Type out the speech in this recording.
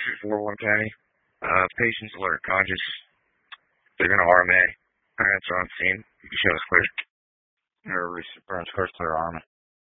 Officer 401 County. Patient's alert conscious. They're going to RMA. Parents are on scene. You can show us clear. Burns, first clear RMA.